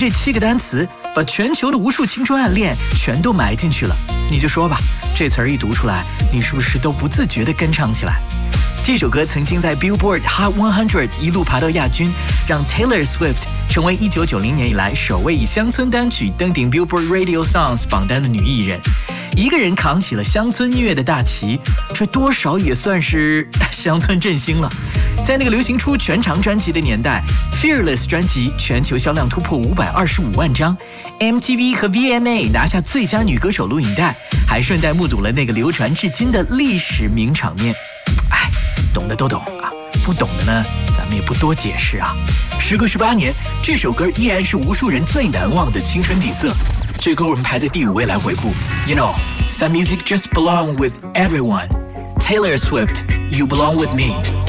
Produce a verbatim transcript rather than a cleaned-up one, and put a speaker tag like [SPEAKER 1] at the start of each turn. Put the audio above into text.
[SPEAKER 1] 这七个单词把全球的无数青春暗恋全都埋进去了。你就说吧，这词儿一读出来，你是不是都不自觉地跟唱起来？这首歌曾经在 Billboard Hot 百一路爬到亚军，让 Taylor Swift 成为一九九零年以来首位以乡村单曲登顶 Billboard Radio Songs 榜单的女艺人。一个人扛起了乡村音乐的大旗，这多少也算是乡村振兴了。在那个流行出全长专辑的年代， Fearless 专辑全球销量突破五百二十五万张， M T V 和 V M A 拿下最佳女歌手录影带，还顺带目睹了那个流传至今的历史名场面。哎，懂的都懂啊，不懂的呢，咱们也不多解释啊。时隔十八年，这首歌依然是无数人最难忘的青春底色。这歌我们排在第五位来回顾。You know, some music just belong with everyone. Taylor Swift, You Belong With Me.